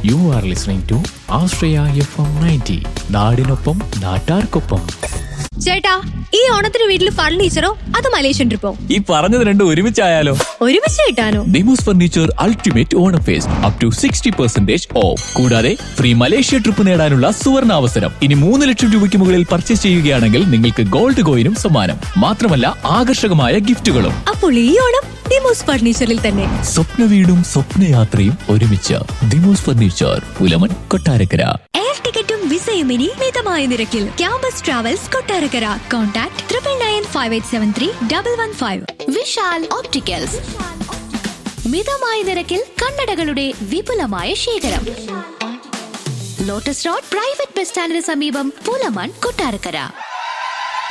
You are listening to Astraya FM 90. നാടിനൊപ്പം നാട്ടാർക്കൊപ്പം. ചേട്ടാ, ഈ ഓണത്തിന് വീട്ടിൽ ഫർണിച്ചറോ അതോ മലേഷ്യൻ ട്രിപ്പോ? ഈ പറഞ്ഞത് രണ്ടും ഒരുമിച്ചായാലോ? ഒരുമിച്ച് കിട്ടാനോ? Demos furniture ultimate Onam first up to 60% of. കൂടാതെ ഫ്രീ മലേഷ്യ ട്രിപ്പ് നേടാനുള്ള സുവർണ അവസരം. ഇനി 3 ലക്ഷം രൂപയ്ക്ക് മുകളിൽ പർച്ചേസ് ചെയ്യുകയാണെങ്കിൽ നിങ്ങൾക്ക് ഗോൾഡ് കോയിനും സമ്മാനം. മാത്രമല്ല ആകർഷകമായ ഗിഫ്റ്റുകളും. അപ്പോൾ ഈ ഓണം ഡിമോസ് ഫർണിച്ചറിൽ തന്നെ. സ്വപ്ന വീടും സ്വപ്നയാത്രയും ഒരുമിച്ച്. ഡിമോസ് ഫർണിച്ചർ, പുലമൺ, കൊട്ടാരക്കര. എയർ ടിക്കറ്റും വിസയും ഇനി മിതമായ നിരക്കിൽ. Campus travels Kottarakkara. Contact 9995873115. Vishal opticals. മിതമായ നിരക്കിൽ കണ്ണടകളുടെ വിപുലമായ ശേഖരം. ലോട്ടസ് റോഡ് പ്രൈവറ്റ് ബസ് സ്റ്റാൻഡിന് സമീപം, പുലമൺ, കൊട്ടാരക്കര.